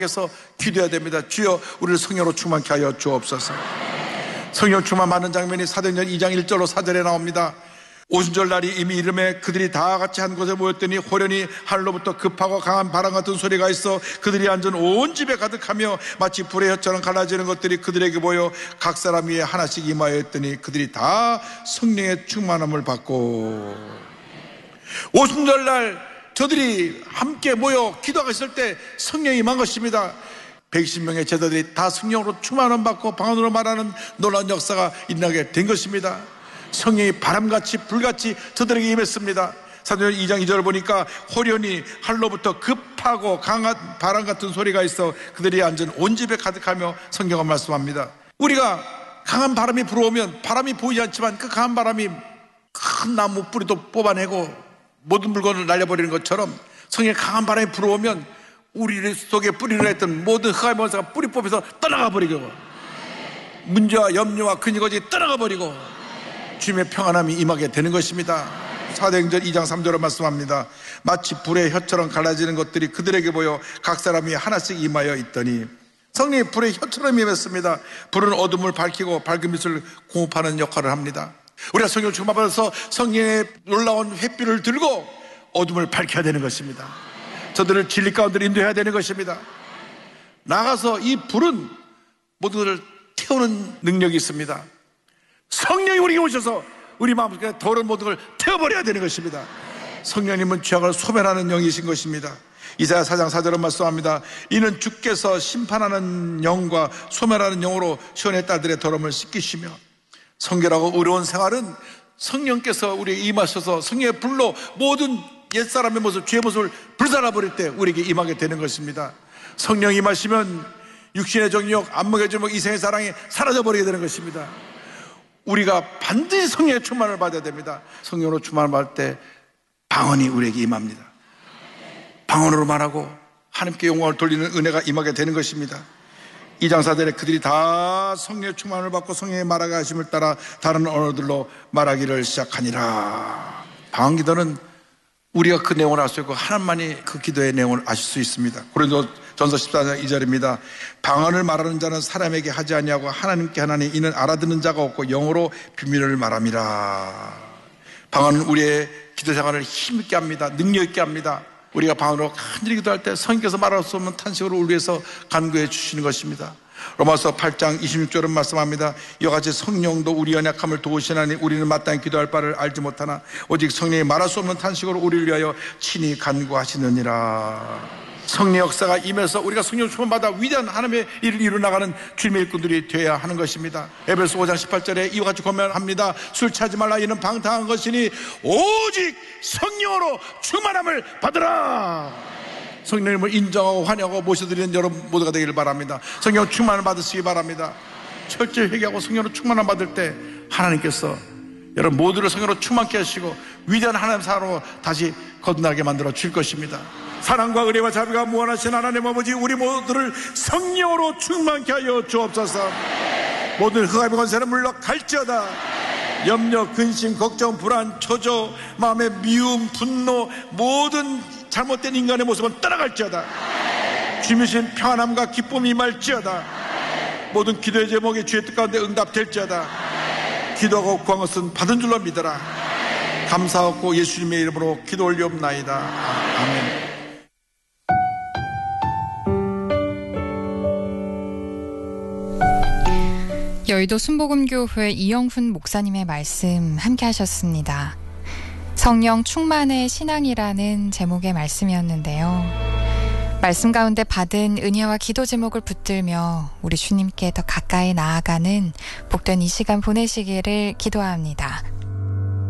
그래서 기도해야 됩니다. 주여 우리를 성령으로 충만케 하여 주옵소서. 성령 충만 받는 장면이 사도행전 2장 1절로 4절에 나옵니다. 오순절 날이 이미 이름에 그들이 다 같이 한 곳에 모였더니 호련히 하늘로부터 급하고 강한 바람 같은 소리가 있어 그들이 앉은 온 집에 가득하며 마치 불의 혀처럼 갈라지는 것들이 그들에게 보여 각 사람 위에 하나씩 임하였더니 그들이 다 성령의 충만함을 받고. 오순절 날 저들이 함께 모여 기도하고 있을 때 성령이 임한 것입니다. 120명의 제자들이 다 성령으로 충만함 받고 방언으로 말하는 놀라운 역사가 일어나게 된 것입니다. 성령이 바람같이 불같이 저들에게 임했습니다. 사도행전 2장 2절을 보니까 호련히 하늘로부터 급하고 강한 바람 같은 소리가 있어 그들이 앉은 온 집에 가득하며 성경은 말씀합니다. 우리가 강한 바람이 불어오면 바람이 보이지 않지만 그 강한 바람이 큰 나무 뿌리도 뽑아내고 모든 물건을 날려버리는 것처럼 성령의 강한 바람이 불어오면 우리 속에 뿌리를 했던 모든 흑암의 원사가 뿌리 뽑혀서 떠나가 버리고 문제와 염려와 근육이 떠나가 버리고 주님의 평안함이 임하게 되는 것입니다. 사도행전 2장 3절로 말씀합니다. 마치 불의 혀처럼 갈라지는 것들이 그들에게 보여 각 사람이 하나씩 임하여 있더니 성령이 불의 혀처럼 임했습니다. 불은 어둠을 밝히고 밝은 빛을 공급하는 역할을 합니다. 우리가 성령을 충만받아서 성령의 놀라운 햇빛을 들고 어둠을 밝혀야 되는 것입니다. 저들을 진리 가운데로 인도해야 되는 것입니다. 나가서 이 불은 모든 것을 태우는 능력이 있습니다. 성령이 우리에게 오셔서 우리 마음속에 더러운 모든 걸 태워버려야 되는 것입니다. 성령님은 죄악을 소멸하는 영이신 것입니다. 이사야 4장 4절은 말씀합니다. 이는 주께서 심판하는 영과 소멸하는 영으로 시온의 딸들의 더러움을 씻기시며. 성결하고 의로운 생활은 성령께서 우리에게 임하셔서 성령의 불로 모든 옛사람의 모습, 죄의 모습을 불살라버릴 때 우리에게 임하게 되는 것입니다. 성령이 임하시면 육신의 정욕, 안목의 주목, 이생의 사랑이 사라져버리게 되는 것입니다. 우리가 반드시 성령의 충만을 받아야 됩니다. 성령으로 충만을 받을 때 방언이 우리에게 임합니다. 방언으로 말하고 하나님께 영광을 돌리는 은혜가 임하게 되는 것입니다. 2장 4절에 그들이 다 성령의 충만을 받고 성령의 말하게 하심을 따라 다른 언어들로 말하기를 시작하니라. 방언 기도는 우리가 그 내용을 알 수 있고 하나님만이 그 기도의 내용을 아실 수 있습니다. 고린도전서 14장 2절입니다. 방언을 말하는 자는 사람에게 하지 아니하고 하나님께 하나니 이는 알아듣는 자가 없고 영어로 비밀을 말함이라. 방언은 우리의 기도 생활을 힘있게 합니다. 능력 있게 합니다. 우리가 방언으로 간절히 기도할 때 성령께서 말할 수 없는 탄식으로 우리 위해서 간구해 주시는 것입니다. 로마서 8장 26절은 말씀합니다. 이와 같이 성령도 우리 연약함을 도우시나니 우리는 마땅히 기도할 바를 알지 못하나 오직 성령이 말할 수 없는 탄식으로 우리를 위하여 친히 간구하시느니라. 성령 역사가 임해서 우리가 성령 충만받아 위대한 하나님의 일을 이루어나가는 주님의 일꾼들이 되어야 하는 것입니다. 에베소 5장 18절에 이와 같이 고면합니다. 술 취하지 말라 이는 방탕한 것이니 오직 성령으로 충만함을 받으라. 성령님을 인정하고 환영하고 모셔드리는 여러분 모두가 되기를 바랍니다. 성령 충만을 받으시기 바랍니다. 철저히 회개하고 성령으로 충만함 받을 때 하나님께서 여러분 모두를 성령으로 충만케 하시고 위대한 하나님 사람으로 다시 거듭나게 만들어 줄 것입니다. 사랑과 은혜와 자비가 무한하신 하나님 아버지, 우리 모두를 성령으로 충만케 하여 주옵소서. 모든 흑암의 권세는 물러갈지어다. 염려, 근심, 걱정, 불안, 초조, 마음의 미움, 분노, 모든 잘못된 인간의 모습은 떠나갈지어다. 주님이신 평안함과 기쁨이 임할지어다. 모든 기도의 제목이 주의 뜻 가운데 응답될지어다. 기도하고 구한 것은 받은 줄로 믿어라. 감사하고 예수님의 이름으로 기도 올리옵나이다. 아멘. 여의도 순복음교회 이영훈 목사님의 말씀 함께 하셨습니다. 성령 충만의 신앙이라는 제목의 말씀이었는데요. 말씀 가운데 받은 은혜와 기도 제목을 붙들며 우리 주님께 더 가까이 나아가는 복된 이 시간 보내시기를 기도합니다.